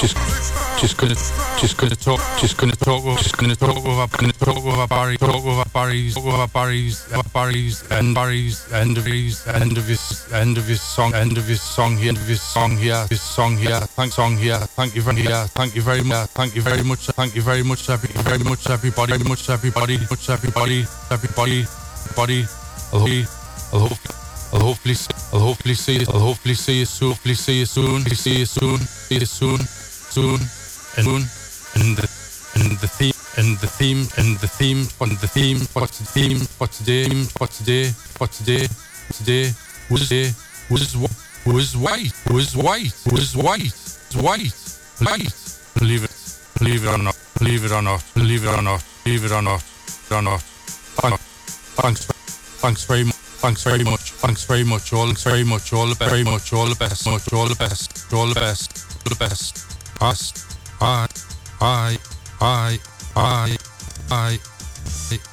just gonna talk over Barry's end of his song here. Thank you very much everybody. I'll hopefully see you soon. And the theme for today was white. Believe it or not. Thanks very much. All the best. I